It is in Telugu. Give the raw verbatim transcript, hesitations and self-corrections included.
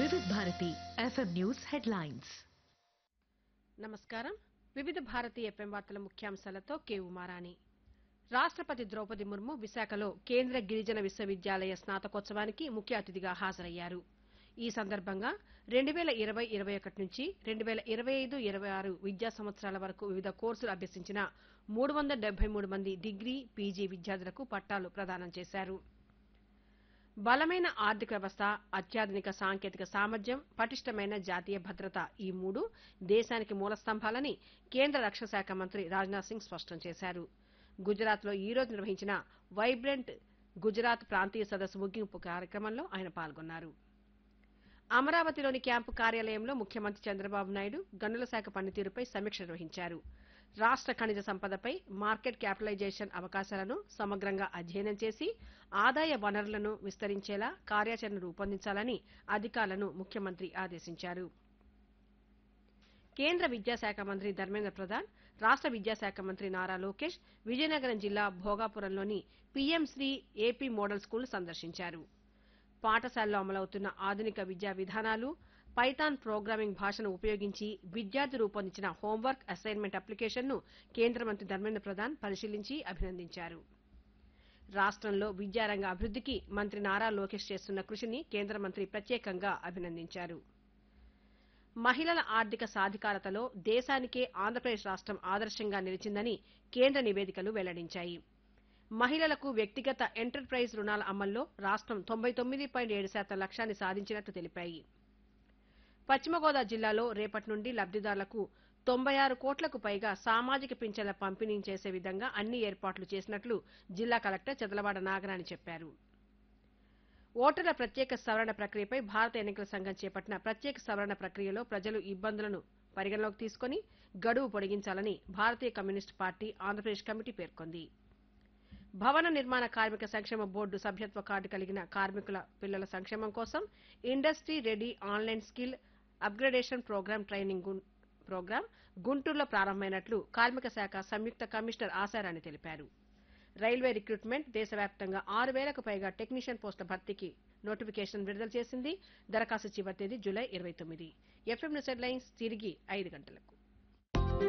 వివిధ భారతి ఎఫ్ఎం న్యూస్ హెడ్లైన్స్. నమస్కారం. వివిధ భారతి ఎఫ్ఎం వార్తల ముఖ్యాంశాలతో కె ఉమారాణి. రాష్ట్రపతి ద్రౌపది ముర్ము విశాఖలో కేంద్ర గిరిజన విశ్వవిద్యాలయ స్నాతకోత్సవానికి ముఖ్య అతిథిగా హాజరయ్యారు. ఈ సందర్భంగా రెండు వేల ఇరవై ఇరవై ఒకటి నుంచి రెండు వేల ఇరవై ఐదు ఇరవై ఆరు విద్యా సంవత్సరాల వరకు వివిధ కోర్సులు అభ్యసించిన మూడు వందల డెబ్బై మూడు మంది డిగ్రీ పీజీ విద్యార్థులకు పట్టాలు ప్రదానం చేశారు. బలమైన ఆర్థిక వ్యవస్థ, అత్యాధునిక సాంకేతిక సామర్థ్యం, పటిష్టమైన జాతీయ భద్రత ఈ మూడు దేశానికి మూల స్తంభాలని కేంద్ర రక్షణ శాఖ మంత్రి రాజ్నాథ్ సింగ్ స్పష్టం చేశారు. గుజరాత్లో ఈ రోజు నిర్వహించిన వైబ్రెంట్ గుజరాత్ ప్రాంతీయ సదస్సు ముగింపు కార్యక్రమంలో ఆయన పాల్గొన్నారు. అమరావతిలోని క్యాంపు కార్యాలయంలో ముఖ్యమంత్రి చంద్రబాబు నాయుడు గనుల శాఖ పనితీరుపై సమీక్ష నిర్వహించారు. రాష్ట్ర ఖనిజ సంపదపై మార్కెట్ క్యాపిటలైజేషన్ అవకాశాలను సమగ్రంగా అధ్యయనం చేసి ఆదాయ వనరులను విస్తరించేలా కార్యాచరణ రూపొందించాలని అధికారులను ముఖ్యమంత్రి ఆదేశించారు. కేంద్ర విద్యాశాఖ మంత్రి ధర్మేంద్ర ప్రధాన్, రాష్ట్ర విద్యాశాఖ మంత్రి నారా లోకేష్ విజయనగరం జిల్లా భోగాపురంలోని PM Shri AP model school సందర్శించారు. పాఠశాలలో అమలవుతున్న ఆధునిక విద్యా విధానాలు, పైథాన్ ప్రోగ్రామింగ్ భాషను ఉపయోగించి విద్యార్థి రూపొందించిన హోంవర్క్ అసైన్మెంట్ అప్లికేషన్ను కేంద్ర మంత్రి ధర్మేంద్ర ప్రధాన్ పరిశీలించి అభినందించారు. రాష్ట్రంలో విద్యారంగ అభివృద్దికి మంత్రి నారా లోకేష్ చేస్తున్న కృషిని కేంద్ర మంత్రి ప్రత్యేకంగా అభినందించారు. మహిళల ఆర్థిక సాధికారతలో దేశానికే ఆంధ్రప్రదేశ్ రాష్ట్రం ఆదర్శంగా నిలిచిందని కేంద్ర నివేదికలు వెల్లడించాయి. మహిళలకు వ్యక్తిగత ఎంటర్ప్రైజ్ రుణాల అమల్లో రాష్ట్రం తొంభై తొమ్మిది పాయింట్ ఏడు శాతం లక్ష్యాన్ని సాధించినట్లు తెలిపాయి. పశ్చిమ గోదావరి జిల్లాలో రేపటి నుండి లబ్దిదారులకు తొంభై ఆరు కోట్లకు పైగా సామాజిక పింఛన్ల పంపిణీ చేసే విధంగా అన్ని ఏర్పాట్లు చేసినట్లు జిల్లా కలెక్టర్ చదలవాడ నాగరాణి చెప్పారు. ఓటర్ల ప్రత్యేక సవరణ ప్రక్రియపై భారత ఎన్నికల సంఘం చేపట్టిన ప్రత్యేక సవరణ ప్రక్రియలో ప్రజలు ఇబ్బందులను పరిగణలోకి తీసుకుని గడువు పొడిగించాలని భారతీయ కమ్యూనిస్టు పార్టీ ఆంధ్రప్రదేశ్ కమిటీ పేర్కొంది. భవన నిర్మాణ కార్మిక సంక్షేమ బోర్డు సభ్యత్వ కార్డు కలిగిన కార్మికుల పిల్లల సంక్షేమం కోసం industry ready online skill upgradation programme training programme గుంటూరులో ప్రారంభమైనట్లు కార్మిక శాఖ సంయుక్త కమిషనర్ ఆశారాణి తెలిపారు. రైల్వే రిక్రూట్మెంట్ దేశవ్యాప్తంగా ఆరు వేలకు పైగా టెక్నీషియన్ పోస్టుల భర్తీకి నోటిఫికేషన్ విడుదల చేసింది. దరఖాస్తు చివరి తేదీ జూలై ఇరవై తొమ్మిది. ఎఫ్ఎం న్యూస్ హెడ్లైన్స్ తిరిగి ఐదు గంటలకు.